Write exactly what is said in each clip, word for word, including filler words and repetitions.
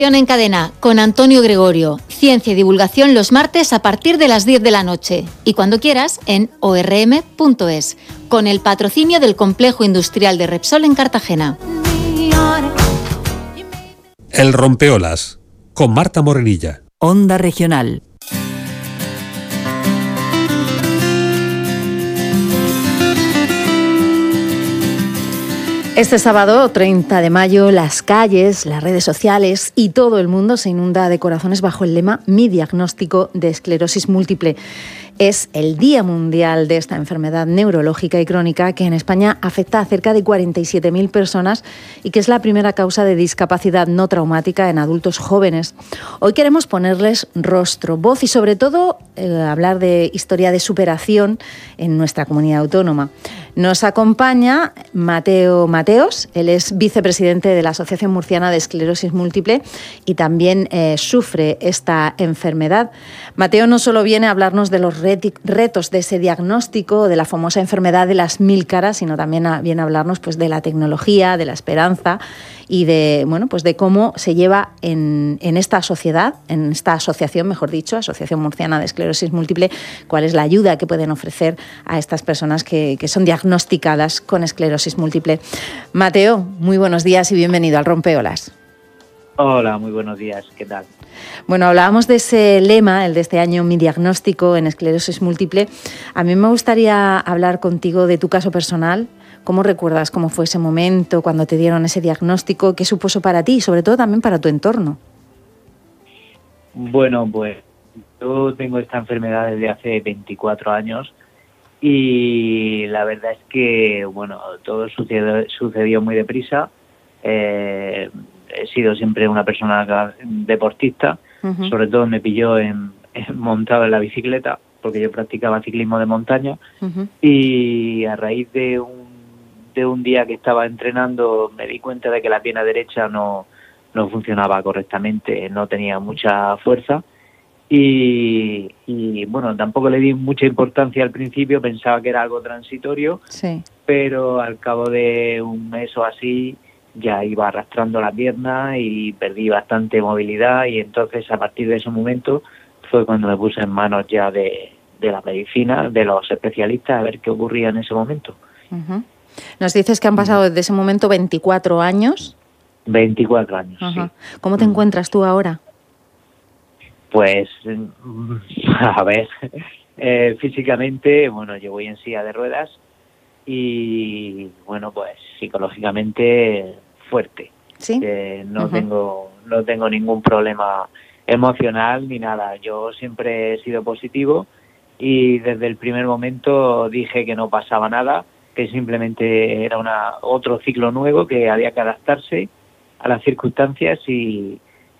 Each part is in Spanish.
En cadena con Antonio Gregorio, ciencia y divulgación los martes a partir de las diez de la noche y cuando quieras en o r m punto es, con el patrocinio del Complejo Industrial de Repsol en Cartagena. El Rompeolas, con Marta Morenilla. Onda Regional. Este sábado, treinta de mayo, las calles, las redes sociales y todo el mundo se inunda de corazones bajo el lema Mi diagnóstico de esclerosis múltiple. Es el Día Mundial de esta enfermedad neurológica y crónica que en España afecta a cerca de cuarenta y siete mil personas y que es la primera causa de discapacidad no traumática en adultos jóvenes. Hoy queremos ponerles rostro, voz y sobre todo eh, hablar de historia de superación en nuestra comunidad autónoma. Nos acompaña Mateo Mateos, él es vicepresidente de la Asociación Murciana de Esclerosis Múltiple y también eh, sufre esta enfermedad. Mateo no solo viene a hablarnos de los retos de ese diagnóstico, de la famosa enfermedad de las mil caras, sino también a, viene a hablarnos pues, de la tecnología, de la esperanza y de, bueno, pues de cómo se lleva en, en esta sociedad, en esta asociación, mejor dicho, Asociación Murciana de Esclerosis Múltiple, cuál es la ayuda que pueden ofrecer a estas personas que, que son diagnosticadas con esclerosis múltiple. Mateo, muy buenos días y bienvenido al Rompeolas. Hola, muy buenos días, ¿qué tal? Bueno, hablábamos de ese lema, el de este año, Mi diagnóstico en esclerosis múltiple. A mí me gustaría hablar contigo de tu caso personal. ¿Cómo recuerdas cómo fue ese momento, cuando te dieron ese diagnóstico? ¿Qué supuso para ti y sobre todo también para tu entorno? Bueno, pues yo tengo esta enfermedad desde hace veinticuatro años y la verdad es que, bueno, todo sucedió, sucedió muy deprisa. Eh, he sido siempre una persona deportista, uh-huh. Sobre todo me pilló en, en montado en la bicicleta, porque yo practicaba ciclismo de montaña, uh-huh. Y a raíz de un, de un día que estaba entrenando me di cuenta de que la pierna derecha no, no funcionaba correctamente, no tenía mucha fuerza y, y bueno, tampoco le di mucha importancia al principio, pensaba que era algo transitorio, sí. Pero al cabo de un mes o así ya iba arrastrando la pierna y perdí bastante movilidad y entonces a partir de ese momento fue cuando me puse en manos ya de, de la medicina, de los especialistas, a ver qué ocurría en ese momento. Uh-huh. Nos dices que han pasado desde ese momento veinticuatro años. veinticuatro años, uh-huh. Sí. ¿Cómo te uh-huh. encuentras tú ahora? Pues, a ver, eh, físicamente, bueno, yo voy en silla de ruedas y, bueno, pues psicológicamente fuerte. ¿Sí? Eh, no uh-huh. tengo no tengo ningún problema emocional ni nada. Yo siempre he sido positivo y desde el primer momento dije que no pasaba nada, que simplemente era una otro ciclo nuevo, que había que adaptarse a las circunstancias y,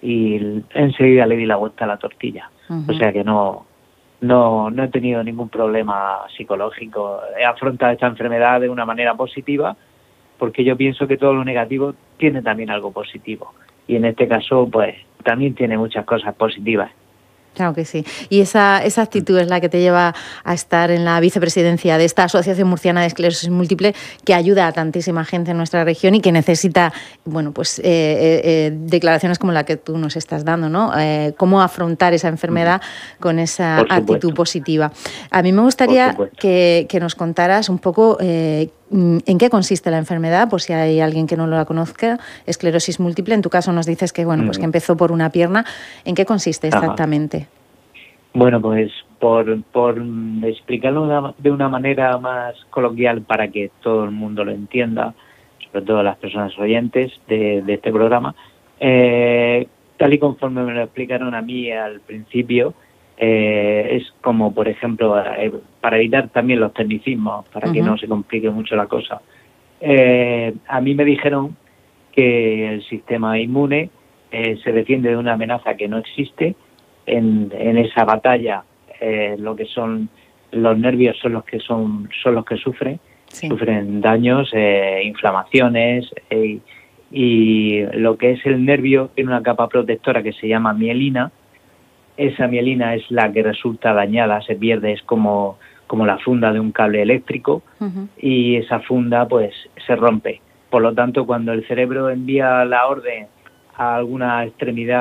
y enseguida le di la vuelta a la tortilla. Uh-huh. O sea que no... No, no he tenido ningún problema psicológico. He afrontado esta enfermedad de una manera positiva porque yo pienso que todo lo negativo tiene también algo positivo. Y en este caso, pues, también tiene muchas cosas positivas. Claro que sí. Y esa, esa actitud es la que te lleva a estar en la vicepresidencia de esta Asociación Murciana de Esclerosis Múltiple, que ayuda a tantísima gente en nuestra región y que necesita, bueno, pues eh, eh, declaraciones como la que tú nos estás dando, ¿no? Eh, cómo afrontar esa enfermedad con esa actitud positiva. A mí me gustaría que, que nos contaras un poco eh, en qué consiste la enfermedad, por si hay alguien que no la conozca, esclerosis múltiple. En tu caso nos dices que, bueno, pues que empezó por una pierna. ¿En qué consiste exactamente? Ajá. Bueno, pues por, por explicarlo de una, de una manera más coloquial para que todo el mundo lo entienda, sobre todo las personas oyentes de, de este programa, eh, tal y conforme me lo explicaron a mí al principio, eh, es como, por ejemplo, eh, para evitar también los tecnicismos, para uh-huh. que no se complique mucho la cosa, eh, a mí me dijeron que el sistema inmune eh, se defiende de una amenaza que no existe. En, en esa batalla eh, lo que son los nervios son los que son son los que sufren sí. sufren daños, eh, inflamaciones eh, y lo que es el nervio tiene una capa protectora que se llama mielina. Esa mielina es la que resulta dañada, se pierde, es como como la funda de un cable eléctrico uh-huh. y esa funda pues se rompe. Por lo tanto, cuando el cerebro envía la orden a alguna extremidad